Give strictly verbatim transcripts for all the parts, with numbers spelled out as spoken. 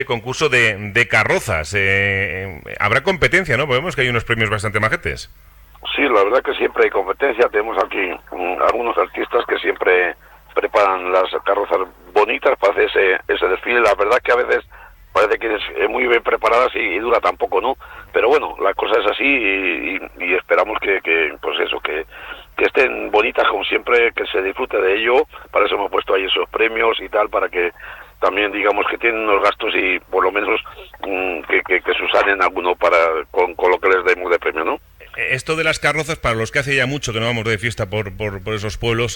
concurso de, de carrozas. Eh, habrá competencia, ¿no? Vemos que hay unos premios bastante majetes. Sí, la verdad que siempre hay competencia. Tenemos aquí um, algunos artistas que siempre preparan las carrozas bonitas para hacer ese, ese desfile. La verdad que a veces parece que es muy bien preparadas y, y dura tampoco, ¿no? Pero bueno, la cosa es así y, y, y esperamos que, que, pues eso, que, que estén bonitas como siempre, que se disfrute de ello. Para eso hemos puesto ahí esos premios y tal, para que también digamos que tienen unos gastos y por lo menos mmm, que, que, que se usanen alguno para con, con lo que les demos de premio, ¿no? Esto de las carrozas, para los que hace ya mucho que no vamos de fiesta por, por, por esos pueblos,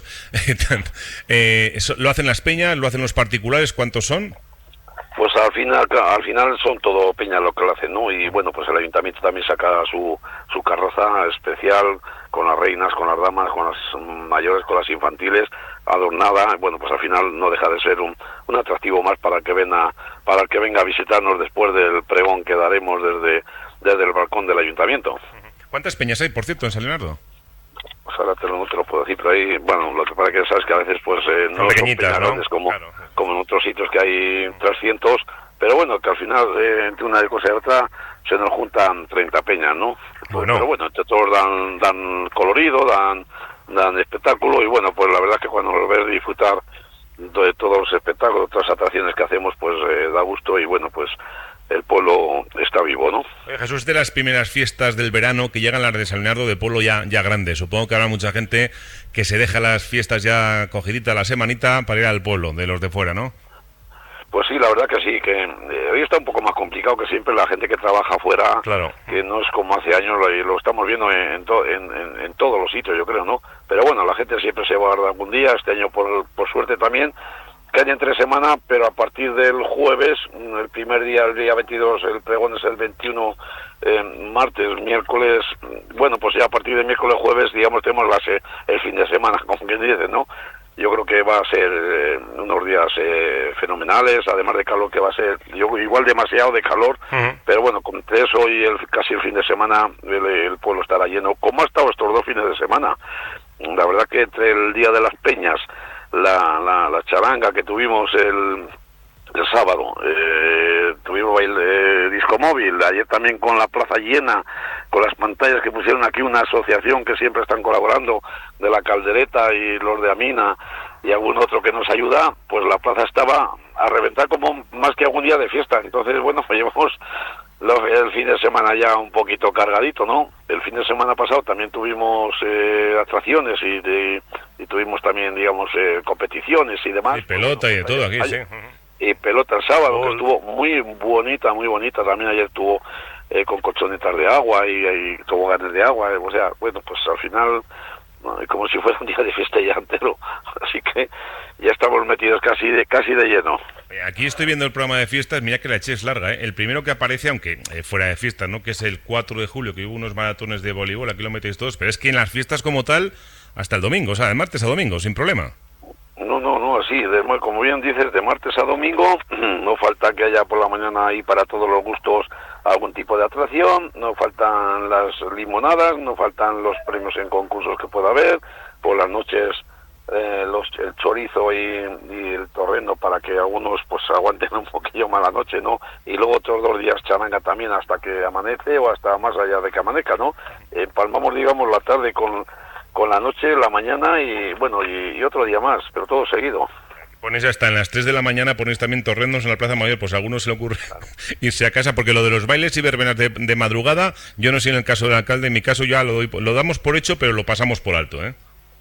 eh, eso, ¿lo hacen las peñas? ¿Lo hacen los particulares? ¿Cuántos son? Pues al final, al final son todo peñas lo que lo hacen, ¿no? Y bueno, pues el ayuntamiento también saca su, su carroza especial, con las reinas, con las damas, con las mayores, con las infantiles, adornada. Bueno, pues al final no deja de ser un, un atractivo más para el que venga, para el que venga a visitarnos después del pregón que daremos desde, desde el balcón del ayuntamiento. ¿Cuántas peñas hay, por cierto, en San Leonardo? Pues ahora te lo, no te lo puedo decir, pero ahí, bueno, lo que pasa que sabes que a veces pues eh, no son peñas grandes, como, claro, como en otros sitios que hay trescientos, pero bueno, que al final eh, entre una cosa y otra se nos juntan treinta peñas, ¿no? Bueno. Pero bueno, entre todos dan, dan colorido, dan, dan espectáculo y bueno, pues la verdad es que cuando lo ves disfrutar de todos los espectáculos, todas las atracciones que hacemos, pues eh, da gusto y bueno, pues el pueblo está vivo, ¿no? Oye, Jesús, de las primeras fiestas del verano que llegan las de San Leonardo de pueblo ya, ya grande. Supongo que habrá mucha gente que se deja las fiestas ya cogidita la semanita para ir al pueblo, de los de fuera, ¿no? Pues sí, la verdad que sí, que eh, hoy está un poco más complicado que siempre la gente que trabaja afuera, claro, que no es como hace años, lo, lo estamos viendo en, en, to, en, en, en todos los sitios, yo creo, ¿no? Pero bueno, la gente siempre se va a dar algún día, este año por, por suerte también, que hay entre semana, pero a partir del jueves, el primer día, el día veintidós, el pregón es el veintiuno, eh, martes, miércoles, bueno, pues ya a partir de miércoles, jueves, digamos, tenemos base el fin de semana, como quien dice, ¿no? Yo creo que va a ser eh, unos días eh, fenomenales, además de calor que va a ser, yo igual demasiado de calor, uh-huh. Pero bueno, entre eso y el, casi el fin de semana, el, el pueblo estará lleno, como ha estado estos dos fines de semana. La verdad que entre el Día de las Peñas, La, la, la charanga que tuvimos el, el sábado, eh, tuvimos el eh, disco móvil, ayer también con la plaza llena, con las pantallas que pusieron aquí una asociación que siempre están colaborando, de la Caldereta y los de Amina y algún otro que nos ayuda, pues la plaza estaba a reventar como más que algún día de fiesta. Entonces, bueno, pues llevamos Lo, el fin de semana ya un poquito cargadito, ¿no? El fin de semana pasado también tuvimos eh, atracciones y, de, y tuvimos también, digamos, eh, competiciones y demás. Y pelota y de todo aquí, sí. Y pelota el sábado, oh. que estuvo muy bonita, muy bonita. También ayer estuvo eh, con colchonetas de agua y, y toboganes de agua. O sea, bueno, pues al final, no, como si fuera un día de fiesta ya entero. Así que ya estamos metidos casi de casi de lleno. Aquí estoy viendo el programa de fiestas, mira que la eché es larga, ¿eh? El primero que aparece, aunque eh, fuera de fiestas, ¿no? Que es el cuatro de julio, que hubo unos maratones de voleibol, aquí lo metéis todos, pero es que en las fiestas como tal, hasta el domingo, o sea, de martes a domingo, sin problema. No, no, no, así, de, como bien dices, de martes a domingo, no falta que haya por la mañana ahí para todos los gustos algún tipo de atracción, no faltan las limonadas, no faltan los premios en concursos que pueda haber, por las noches eh, los, el chorizo y, y el torrendo para que algunos pues aguanten un poquillo más la noche, ¿no? Y luego otros dos días charanga también hasta que amanece o hasta más allá de que amanezca, ¿no? Empalmamos, digamos, la tarde con... con la noche, la mañana y bueno, y, y otro día más, pero todo seguido. Pones hasta en las tres de la mañana, pones también torrendos en la Plaza Mayor, pues a algunos se le ocurre claro. irse a casa, porque lo de los bailes y verbenas de, de madrugada, yo no sé en el caso del alcalde, en mi caso ya lo, doy, lo damos por hecho, pero lo pasamos por alto, ¿eh?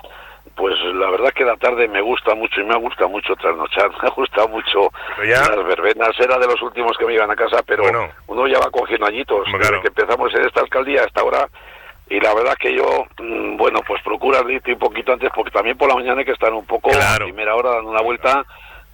Pues la verdad que la tarde me gusta mucho y me gusta mucho trasnochar, me gusta mucho ya... las verbenas, era de los últimos que me iban a casa, pero bueno, uno ya va cogiendo añitos, claro. Desde que empezamos en esta alcaldía hasta ahora. Y la verdad que yo, bueno, pues procuro irte un poquito antes, porque también por la mañana hay que estar un poco claro. a primera hora dando una vuelta,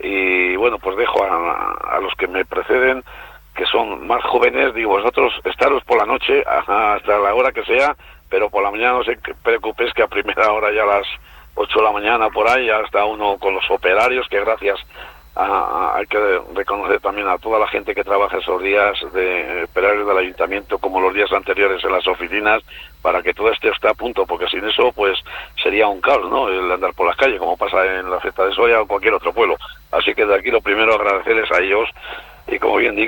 y bueno, pues dejo a, a los que me preceden, que son más jóvenes, digo, vosotros estaros por la noche, hasta la hora que sea, pero por la mañana no se preocupéis que a primera hora ya a las ocho de la mañana por ahí, ya está uno con los operarios, que gracias a, a, hay que reconocer también a toda la gente que trabaja esos días de operarios del ayuntamiento, como los días anteriores en las oficinas, para que todo esto esté a punto, porque sin eso pues sería un caos, ¿no? El andar por las calles, como pasa en la fiesta de Soria o cualquier otro pueblo. Así que de aquí lo primero agradecerles a ellos, y como bien digo,